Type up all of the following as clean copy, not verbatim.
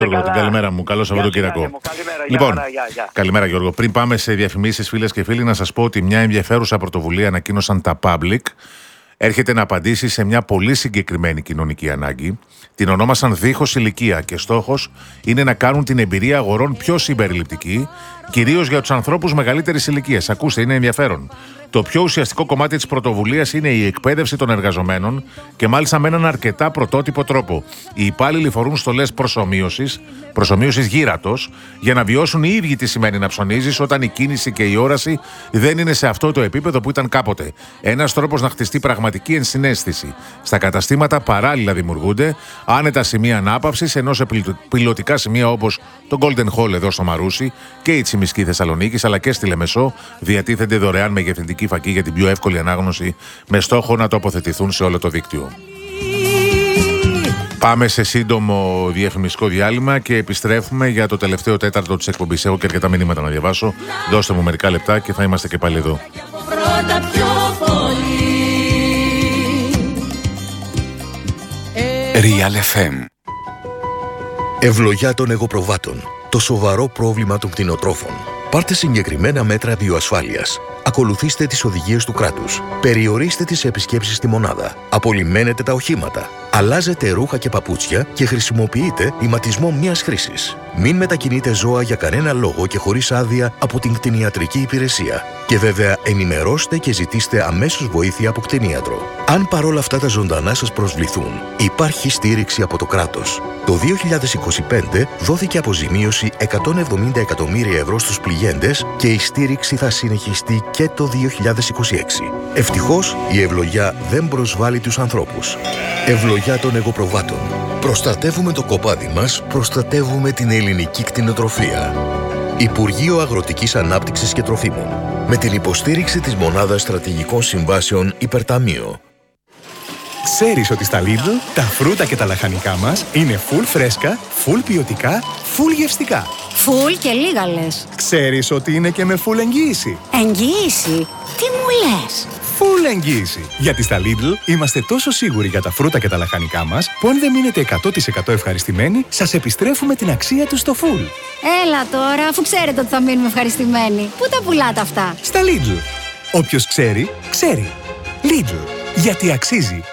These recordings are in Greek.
Καλημέρα μου, καλό Σαββατοκύριακο. Λοιπόν, καλημέρα Γιώργο. Πριν πάμε σε διαφημίσεις, φίλες και φίλοι, να σας πω ότι μια ενδιαφέρουσα πρωτοβουλία ανακοίνωσαν τα Public. Έρχεται να απαντήσει σε μια πολύ συγκεκριμένη κοινωνική ανάγκη. Την ονόμασαν Δίχως Ηλικία και στόχος είναι να κάνουν την εμπειρία αγορών πιο συμπεριληπτική, κυρίως για τους ανθρώπους μεγαλύτερης ηλικίας. Ακούστε, είναι ενδιαφέρον. Το πιο ουσιαστικό κομμάτι της πρωτοβουλίας είναι η εκπαίδευση των εργαζομένων και μάλιστα με έναν αρκετά πρωτότυπο τρόπο. Οι υπάλληλοι φορούν στολές προσομοίωσης γύρατος, για να βιώσουν οι ίδιοι τι σημαίνει να ψωνίζεις όταν η κίνηση και η όραση δεν είναι σε αυτό το επίπεδο που ήταν κάποτε. Ένας τρόπος να χτιστεί πραγματική ενσυναίσθηση. Στα καταστήματα παράλληλα δημιουργούνται άνετα σημεία ανάπαυσης, ενώ σε πιλωτικά σημεία όπως το Golden Hall εδώ στο Μαρούσι και η Τσιμισκή Θεσσαλονίκης αλλά και στη Λεμεσό διατίθενται δωρεάν μεγεθυντική φακή για την πιο εύκολη ανάγνωση με στόχο να τοποθετηθούν σε όλο το δίκτυο. Πάμε σε σύντομο διαφημιστικό διάλειμμα και επιστρέφουμε για το τελευταίο τέταρτο της εκπομπής. Έχω και αρκετά μηνύματα να διαβάσω. Δώστε μου μερικά λεπτά και θα είμαστε και πάλι εδώ. Real FM. Ευλογιά των εγωπροβάτων. Το σοβαρό πρόβλημα των κτηνοτρόφων. Πάρτε συγκεκριμένα μέτρα βιοασφάλειας. Ακολουθήστε τις οδηγίες του κράτους. Περιορίστε τις επισκέψεις στη μονάδα. Απολυμμένετε τα οχήματα. Αλλάζετε ρούχα και παπούτσια και χρησιμοποιείτε ηματισμό μιας χρήσης. Μην μετακινείτε ζώα για κανένα λόγο και χωρίς άδεια από την κτηνιατρική υπηρεσία. Και βέβαια ενημερώστε και ζητήστε αμέσως βοήθεια από κτηνίατρο. Αν παρόλα αυτά τα ζωντανά σας προσβληθούν, υπάρχει στήριξη από το κράτος. Το 2025 δόθηκε αποζημίωση 170 εκατομμύρια ευρώ στους πληγέντες και η στήριξη θα συνεχιστεί και το 2026. Ευτυχώς η ευλογιά δεν προσβάλλει τους ανθρώπους. Ευλογιά των εγωπροβάτων. Προστατεύουμε το κοπάδι μας, προστατεύουμε την ελληνική κτηνοτροφία. Υπουργείο Αγροτικής Ανάπτυξης και Τροφίμων. Με την υποστήριξη της Μονάδας Στρατηγικών Συμβάσεων Υπερταμείο. Ξέρεις ότι στα Lidl τα φρούτα και τα λαχανικά μας είναι full φρέσκα, full ποιοτικά, full γευστικά. Full και λίγα λες. Ξέρεις ότι είναι και με full εγγύηση. Εγγύηση? Τι μου λες? Full εγγύηση. Γιατί στα Lidl είμαστε τόσο σίγουροι για τα φρούτα και τα λαχανικά μας που αν δεν μείνετε 100% ευχαριστημένοι, σας επιστρέφουμε την αξία τους στο full. Έλα τώρα, αφού ξέρετε ότι θα μείνουμε ευχαριστημένοι. Πού τα πουλάτε αυτά? Στα Lidl. Όποιος ξέρει, ξέρει. Lidl. Γιατί αξίζει.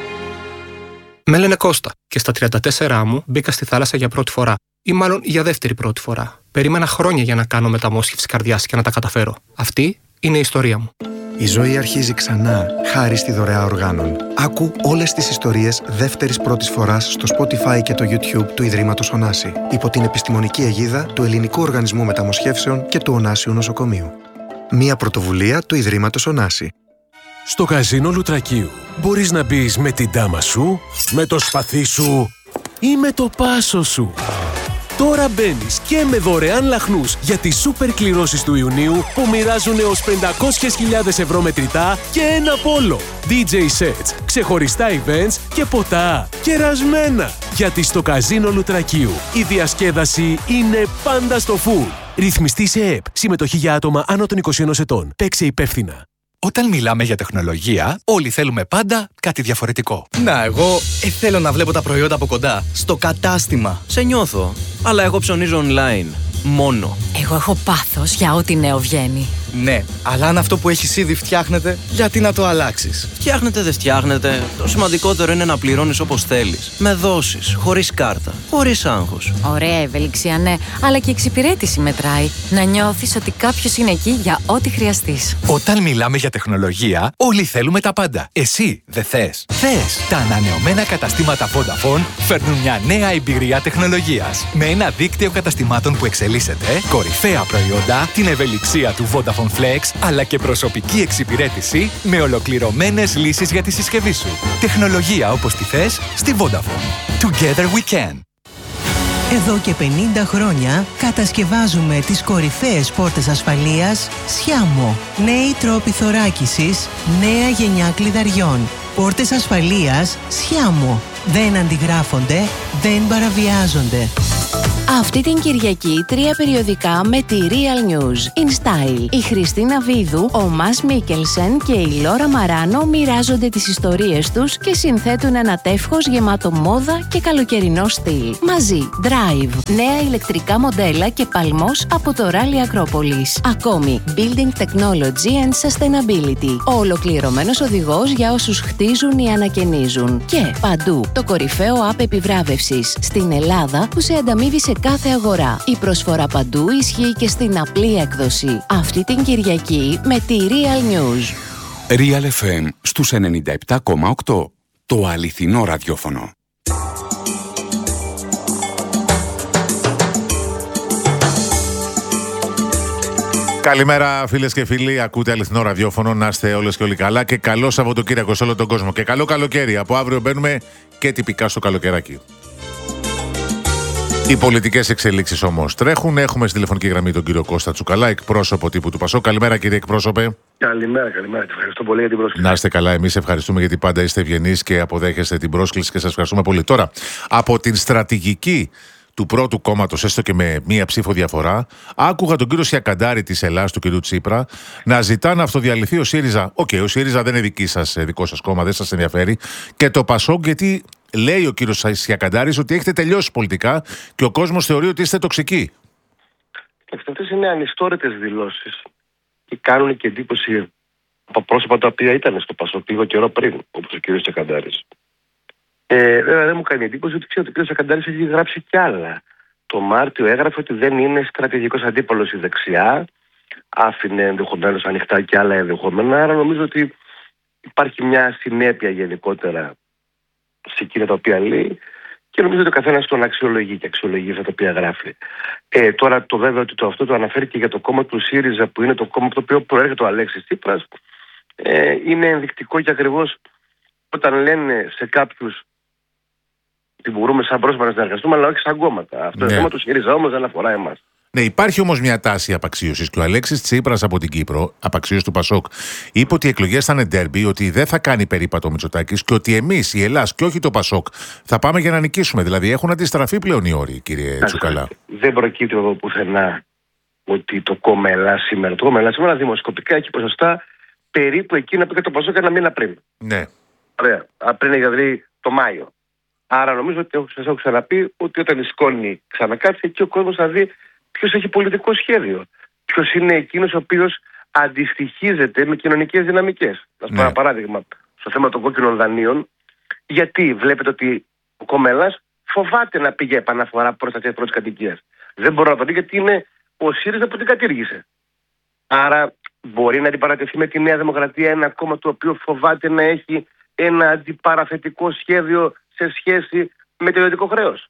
Με λένε Κώστα και στα 34 μου μπήκα στη θάλασσα για πρώτη φορά. Ή μάλλον για δεύτερη πρώτη φορά. Περίμενα χρόνια για να κάνω μεταμόσχευση καρδιάς και να τα καταφέρω. Αυτή είναι η ιστορία μου. Η ζωή αρχίζει ξανά, χάρη στη δωρεά οργάνων. Άκου όλες τις ιστορίες δεύτερης πρώτης φοράς στο Spotify και το YouTube του Ιδρύματος Ωνάση, υπό την επιστημονική αιγίδα του Ελληνικού Οργανισμού Μεταμοσχεύσεων και του Ωνάσιου Νοσοκομείου. Μία πρωτοβουλία του Ιδρύματος Ωνάση. Στο καζίνο Λουτρακίου μπορείς να μπεις με την τάμα σου, με το σπαθί σου ή με το πάσο σου. Τώρα μπαίνεις και με δωρεάν λαχνούς για τις σούπερ κληρώσεις του Ιουνίου που μοιράζουν έως 500.000 ευρώ μετρητά και ένα πόλο. DJ sets, ξεχωριστά events και ποτά κερασμένα. Γιατί στο καζίνο Λουτρακίου η διασκέδαση είναι πάντα στο full. Ρυθμιστή σε ΕΠ. Συμμετοχή για άτομα άνω των 21 ετών. Παίξε υπεύθυνα. Όταν μιλάμε για τεχνολογία, όλοι θέλουμε πάντα κάτι διαφορετικό. Να, εγώ θέλω να βλέπω τα προϊόντα από κοντά. Στο κατάστημα. Σε νιώθω. Αλλά εγώ ψωνίζω online. Μόνο. Εγώ έχω πάθος για ό,τι νέο βγαίνει. Ναι, αλλά αν αυτό που έχεις ήδη φτιάχνεται, γιατί να το αλλάξεις? Φτιάχνεται, δεν φτιάχνεται. Το σημαντικότερο είναι να πληρώνεις όπως θέλεις. Με δόσεις, χωρίς κάρτα, χωρίς άγχος. Ωραία ευελιξία, ναι, αλλά και η εξυπηρέτηση μετράει. Να νιώθεις ότι κάποιος είναι εκεί για ό,τι χρειαστείς. Όταν μιλάμε για τεχνολογία, όλοι θέλουμε τα πάντα. Εσύ δεν θες? Θες! Τα ανανεωμένα καταστήματα Vodafone φέρνουν μια νέα εμπειρία τεχνολογίας. Με ένα δίκτυο καταστημάτων που εξελίσσεται, κορυφαία προϊόντα, την ευελιξία του Vodafone Flex, αλλά και προσωπική εξυπηρέτηση με ολοκληρωμένες λύσεις για τη συσκευή σου. Τεχνολογία όπως τη θες στη Vodafone. Together we can. Εδώ και 50 χρόνια κατασκευάζουμε τις κορυφαίες πόρτες ασφαλείας Sciamo. Νέοι τρόποι θωράκισης, νέα γενιά κλειδαριών. Πόρτες ασφαλείας Sciamo. Δεν αντιγράφονται, δεν παραβιάζονται. Αυτή την Κυριακή 3 περιοδικά με τη Real News. In Style. Η Χριστίνα Βίδου, ο Μας Μίκελσεν και η Λόρα Μαράνο μοιράζονται τις ιστορίες τους και συνθέτουν ένα τεύχος γεμάτο μόδα και καλοκαιρινό στυλ. Μαζί, Drive, νέα ηλεκτρικά μοντέλα και παλμός από το Rally Acropolis. Ακόμη, Building Technology and Sustainability. Ο ολοκληρωμένος οδηγός για όσους χτίζουν ή ανακαινίζουν. Και παντού, το κορυφαίο app επιβράβευσης στην Ελλάδα που σε ανταμείβει σε κάθε αγορά. Η προσφορά παντού ισχύει και στην απλή έκδοση. Αυτή την Κυριακή με τη Real News. Real FM στους 97,8. Το αληθινό ραδιόφωνο. Καλημέρα φίλες και φίλοι, ακούτε αληθινό ραδιόφωνο, να είστε όλες και όλοι καλά και καλό Σαββατοκύριακο σε όλο τον κόσμο και καλό καλοκαίρι. Από αύριο μπαίνουμε και τυπικά στο καλοκαιράκι. Οι πολιτικές εξελίξεις όμως τρέχουν. Έχουμε στη τηλεφωνική γραμμή τον κύριο Κώστα Τσουκαλά, εκπρόσωπο τύπου του ΠΑΣΟΚ. Καλημέρα κύριε εκπρόσωπε. Καλημέρα. Ευχαριστώ πολύ για την πρόσκληση. Να είστε καλά, εμείς ευχαριστούμε γιατί πάντα είστε ευγενείς και αποδέχεστε την πρόσκληση και σας ευχαριστούμε πολύ. Τώρα, από την στρατηγική του πρώτου κόμματος, έστω και με μία ψήφο διαφορά, άκουγα τον κύριο Σιακαντάρη της Ελλάδας, του κυρίου Τσίπρα, να ζητά να αυτοδιαλυθεί ο ΣΥΡΙΖΑ. Ο ΣΥΡΙΖΑ δεν είναι δικό σας κόμμα, δεν σας ενδιαφέρει. Και το ΠΑΣΟΚ, γιατί λέει ο κύριος Σιακαντάρης ότι έχετε τελειώσει πολιτικά και ο κόσμος θεωρεί ότι είστε τοξικοί. Αυτές είναι ανιστόρητες δηλώσεις και κάνουν και εντύπωση από πρόσωπα τα οποία ήταν στο ΠΑΣΟΚ λίγο καιρό πριν, όπως ο κύριος Σιακαντάρης. Βέβαια δεν μου κάνει εντύπωση ότι ξέρω ότι ο κύριος Σιακαντάρης έχει γράψει κι άλλα. Το Μάρτιο έγραφε ότι δεν είναι στρατηγικός αντίπαλος η δεξιά, άφηνε ενδεχομένως ανοιχτά κι άλλα ενδεχόμενα, άρα νομίζω ότι υπάρχει μια συνέπεια γενικότερα σε εκείνα τα οποία λέει και νομίζω ότι ο καθένας τον αξιολογεί και αξιολογεί αυτά τα οποία γράφει. Τώρα το βέβαιο ότι αυτό το αναφέρει και για το κόμμα του ΣΥΡΙΖΑ, που είναι το κόμμα από το οποίο προέρχεται ο Αλέξης Τσίπρας, είναι ενδεικτικό και ακριβώς όταν λένε σε κάποιους ότι μπορούμε σαν πρόσωπα να συνεργαστούμε, αλλά όχι σαν κόμματα. Αυτό το κόμμα του ΣΥΡΙΖΑ όμως δεν αφορά εμάς. Ναι, υπάρχει όμως μια τάση απαξίωσης και ο Αλέξης Τσίπρας από την Κύπρο, απαξίωση του ΠΑΣΟΚ, είπε ότι οι εκλογές θα είναι ντέρμπι, ότι δεν θα κάνει περίπατο ο Μητσοτάκης και ότι εμείς, η Ελλάς και όχι το ΠΑΣΟΚ, θα πάμε για να νικήσουμε. Δηλαδή έχουν αντιστραφεί πλέον οι όροι, κύριε Τσουκαλά. Δεν προκύπτει εδώ πουθενά ότι το κόμμα Ελλάς σήμερα, δημοσκοπικά έχει ποσοστά περίπου εκείνα που είχε το ΠΑΣΟΚ ένα μήνα πριν. Ναι. Ωραία. Πριν δηλαδή το Μάιο. Άρα νομίζω ότι σας έχω ξαναπεί ότι όταν η σκόνη ξανακάτσει, εκεί ο κόσμος θα δει ποιος έχει πολιτικό σχέδιο. Ποιος είναι εκείνος ο οποίος αντιστοιχίζεται με κοινωνικές δυναμικές. Να σας πω ένα παράδειγμα στο θέμα των κόκκινων δανείων. Γιατί βλέπετε ότι ο κόμμα Ελλάς φοβάται να πήγε επαναφορά προστασία πρώτης κατοικίας. Δεν μπορώ να το δει γιατί είναι ο ΣΥΡΙΖΑ που την κατήργησε. Άρα μπορεί να αντιπαρατεθεί με τη Νέα Δημοκρατία, ένα κόμμα το οποίο φοβάται να έχει ένα αντιπαραθετικό σχέδιο σε σχέση με το ιδιωτικό χρέος.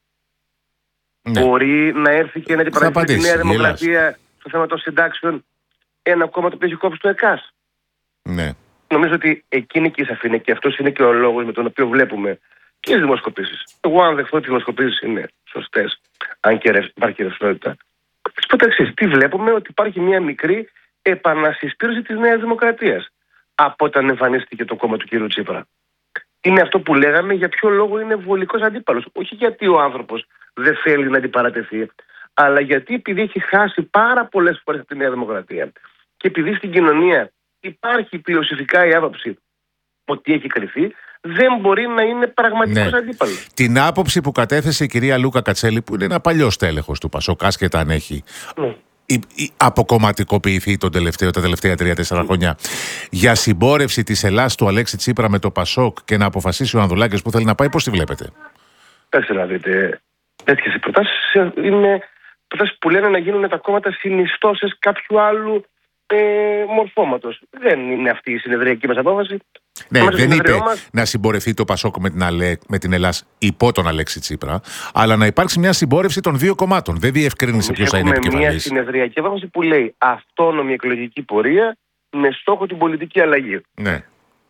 Ναι. Μπορεί να έρθει και να αντιπαρατεθεί τη Νέα Δημοκρατία στο θέμα των συντάξεων, ένα κόμμα το οποίο έχει κόψει το ΕΚΑΣ. Ναι. Νομίζω ότι εκείνη και η σαφήνεια και αυτός είναι και ο λόγος με τον οποίο βλέπουμε και τις δημοσκοπήσεις. Εγώ αν δεχθώ ότι οι δημοσκοπήσεις είναι σωστές, αν και υπάρχει ρευστότητα, θα πω το εξής. Τι βλέπουμε? Ότι υπάρχει μια μικρή επανασυσπήρωση της Νέας Δημοκρατίας από όταν εμφανίστηκε το κόμμα του κ. Τσίπρα. Είναι αυτό που λέγαμε, για ποιο λόγο είναι βολικός αντίπαλος. Όχι γιατί ο άνθρωπος δεν θέλει να αντιπαρατεθεί, αλλά γιατί επειδή έχει χάσει πάρα πολλές φορές από τη Νέα Δημοκρατία και επειδή στην κοινωνία υπάρχει πλειοψηφικά η άποψη ότι έχει κρυφθεί, δεν μπορεί να είναι πραγματικός αντίπαλος. Την άποψη που κατέθεσε η κυρία Λούκα Κατσέλη, που είναι ένα παλιό στέλεχος του ΠΑΣΟΚ, άσχετα αν έχει αποκομματικοποιηθεί τα τελευταία 3-4 χρόνια, για συμπόρευση της Ελλάς του Αλέξη Τσίπρα με το ΠΑΣΟΚ και να αποφασίσει ο Ανδρουλάκης που θέλει να πάει, πώς τη βλέπετε? Πέστε να δείτε, τέτοιες οι προτάσεις είναι προτάσεις που λένε να γίνουν τα κόμματα συνιστώσεις κάποιου άλλου μορφώματος. Δεν είναι αυτή η συνεδριακή μας απόφαση. Ναι, δεν είπε να συμπορευτεί το ΠΑΣΟΚ με την Ελλάς υπό τον Αλέξη Τσίπρα, αλλά να υπάρξει μια συμπόρευση των δύο κομμάτων. Δεν διευκρίνησε ποιος θα είναι επικεφαλής. Έχουμε μια συνεδριακή απόφαση που λέει αυτόνομη εκλογική πορεία με στόχο την πολιτική αλλαγή. Ναι.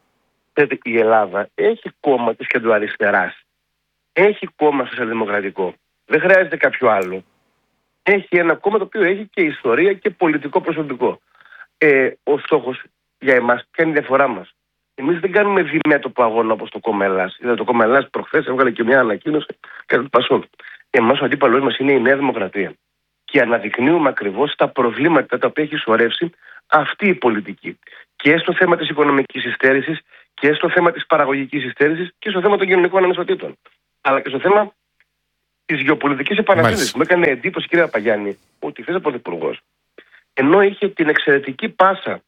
Η Ελλάδα έχει κόμμα της κεντροαριστεράς. Έχει κόμμα σοσιαλδημοκρατικό. Δεν χρειάζεται κάποιο άλλο. Έχει ένα κόμμα το οποίο έχει και ιστορία και πολιτικό προσωπικό. Ο στόχος για εμάς, ποια είναι η διαφορά μας? Εμείς δεν κάνουμε διμέτωπο αγώνα όπως το Κομμελάς. Δηλαδή το Κομμελάς προχθές έβγαλε και μια ανακοίνωση κατά του Πασόκ. Εμάς ο αντίπαλός μας είναι η Νέα Δημοκρατία. Και αναδεικνύουμε ακριβώς τα προβλήματα τα οποία έχει σωρεύσει αυτή η πολιτική. Και στο θέμα της οικονομικής υστέρησης και στο θέμα της παραγωγικής υστέρησης και στο θέμα των κοινωνικών ανισοτήτων. Αλλά και στο θέμα της γεωπολιτικής επανασύνδεσης. Μου έκανε εντύπωση, κύριε Παπαγιάννη, ότι χθες ο Πρωθυπουργός, ενώ είχε την εξαιρετική πάσα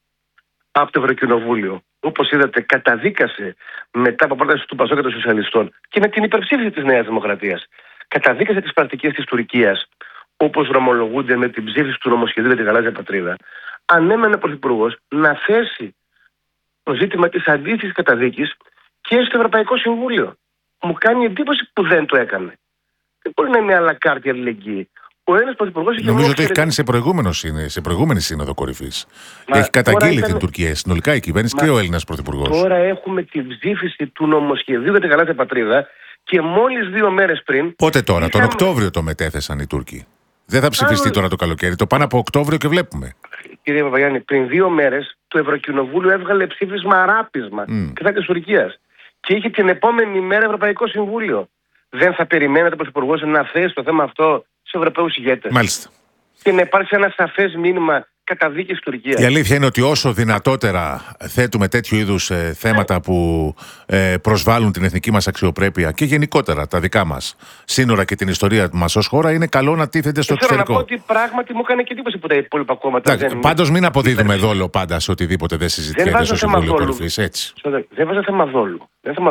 από το Ευρωκοινοβούλιο, όπως είδατε, καταδίκασε μετά από πρόταση του Πασόκ και των Σοσιαλιστών και με την υπερψήφιση της Νέας Δημοκρατίας, καταδίκασε τις πρακτικές της Τουρκίας, όπως δρομολογούνται με την ψήφιση του νομοσχεδίου για τη γαλάζια πατρίδα. Ανέμενε ο Πρωθυπουργός να θέσει το ζήτημα της αντίστοιχης καταδίκης και στο Ευρωπαϊκό Συμβούλιο. Μου κάνει εντύπωση που δεν το έκανε. Δεν μπορεί να είναι αλακάρτη αλληλεγγύη. Ο ένας Πρωθυπουργός είχε. Νομίζω ότι έχει κάνει σε προηγούμενη σύνοδο κορυφής. Έχει καταγγείλει την Τουρκία συνολικά η κυβέρνηση και ο Έλληνας Πρωθυπουργός. Τώρα έχουμε την ψήφιση του νομοσχεδίου για τη γαλάζια πατρίδα και μόλις 2 μέρες πριν. Πότε τώρα, τον Οκτώβριο το μετέθεσαν οι Τούρκοι. Δεν θα ψηφιστεί τώρα το καλοκαίρι. Το πάνε από Οκτώβριο και βλέπουμε. Κύριε Παπαγιάννη, πριν 2 μέρες το Ευρωκοινοβούλιο έβγαλε ψήφισμα ράπισμα κατά της Τουρκίας. Και είχε την επόμενη μέρα Ευρωπαϊκό Συμβούλιο. Δεν θα περιμένετε ο Πρωθυπουργός να θέσει το θέμα αυτό στους Ευρωπαίους ηγέτες? Μάλιστα. Και να υπάρξει ένα σαφές μήνυμα καταδίκης Τουρκίας. Η αλήθεια είναι ότι όσο δυνατότερα θέτουμε τέτοιου είδους θέματα που προσβάλλουν την εθνική μας αξιοπρέπεια και γενικότερα τα δικά μας σύνορα και την ιστορία μας ως χώρα, είναι καλό να τίθενται στο εξωτερικό. Θέλω να πω ότι πράγματι μου έκανε και εντύπωση που τα υπόλοιπα κόμματα. Πάντως μην αποδίδουμε δόλο πάντα σε οτιδήποτε δεν συζητιέται στο Συμβούλιο Κορυφής. Έτσι. Δεν βάζω θέμα δόλου.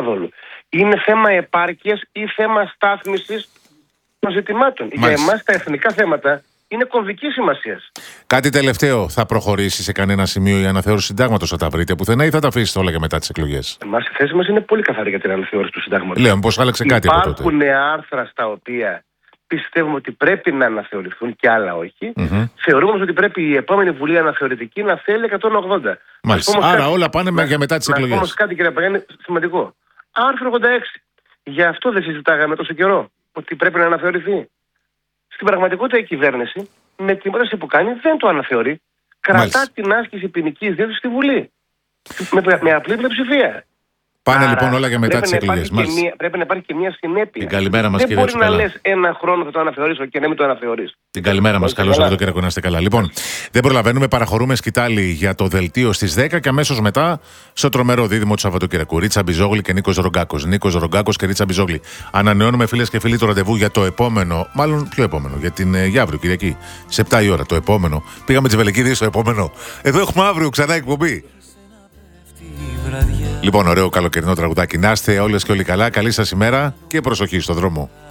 Είναι θέμα επάρκειας ή θέμα στάθμισης των ζητημάτων. Για εμάς τα εθνικά θέματα είναι κομβική σημασία. Κάτι τελευταίο, θα προχωρήσει σε κανένα σημείο η αναθεώρηση συντάγματος, θα τα βρείτε πουθενά ή θα τα αφήσετε όλα για μετά τις εκλογές? Εμάς η θέση μας είναι πολύ καθαρή για την αναθεώρηση του συντάγματος. Λέω, πως άλλαξε κάτι από τότε. Υπάρχουν άρθρα στα οποία πιστεύουμε ότι πρέπει να αναθεωρηθούν και άλλα όχι. Θεωρούμε ότι πρέπει η επόμενη Βουλή αναθεωρητική να θέλει 180. Μάλιστα. Άρα κάτι, όλα πάνε για μετά τις εκλογές. Όμως κάτι, κύριε Παγιάννη, σημαντικό. Άρθρο 86. Γι' αυτό δεν συζητάγαμε τόσο καιρό ότι πρέπει να αναθεωρηθεί. Στην πραγματικότητα η κυβέρνηση με την πρόταση που κάνει δεν το αναθεωρεί. Κρατά την άσκηση ποινικής δίωξης στη Βουλή. Με απλή πλειοψηφία. Πάνε λοιπόν όλα για μετά τις εκλογές. Πρέπει να υπάρχει και μια συνέπεια. Την καλημέρα μας, κύριε Τσουκαλά. Δεν μπορεί να λες ένα χρόνο θα το αναθεωρήσω και να μην το αναθεωρείς. Την καλημέρα μας. Καλώς ήρθατε, κύριε Κονάστε καλά. Λοιπόν, δεν προλαβαίνουμε, παραχωρούμε σκητάλη για το δελτίο στις 10 και αμέσως μετά στο τρομερό δίδυμο του Σαββατοκύριακου. Ρίτσα Μπιζόγλη και Νίκος Ρογκάκος. Νίκος Ρογκάκος και Ρίτσα Μπιζόγλη. Ανανεώνουμε, φίλες και φίλοι, το ραντεβού για το επόμενο, μάλλον πιο επόμενο, για αύριο Κυριακή, σε 7 η ώρα το επόμενο. Πήγαμε Τσιβελεκίδη στο επόμενο. Εδώ έχουμε αύριο ξανά εκπομπή. Λοιπόν, ωραίο καλοκαιρινό τραγουδάκι. Να είστε όλες και όλοι καλά. Καλή σας ημέρα και προσοχή στο δρόμο.